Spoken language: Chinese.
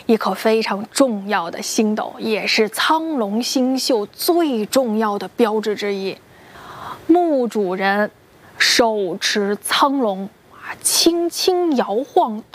一颗非常重要的星斗，也是苍龙星宿最重要的标志之一。墓主人手持苍龙，轻轻摇晃，